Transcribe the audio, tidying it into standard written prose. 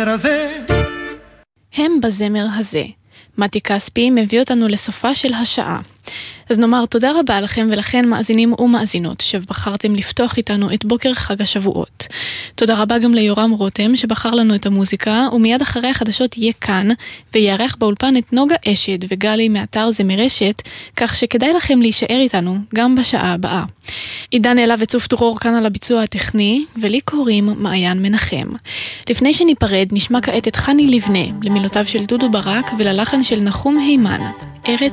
בזמר הזה. הם בזמר הזה. מתי כספי מביא אותנו לסופה של השעה. אז נאמר תודה רבה לכם ולכן מאזינים ומאזינות שבחרתם לפתוח איתנו את בוקר חג השבועות. תודה רבה גם ליורם רותם שבחר לנו את המוזיקה, ומיד אחרי החדשות יהיה כאן ויערך באולפן את נוגה אשד וגלי מאתר זמרשת, כך שכדאי לכם להישאר איתנו גם בשעה הבאה. עידן אלה וצוף דרור כאן על הביצוע הטכני, ולי קוראים מעיין מנחם. לפני שניפרד נשמע כעת את חני לבנה למילותיו של דודו ברק וללחן של נחום הימן, ארץ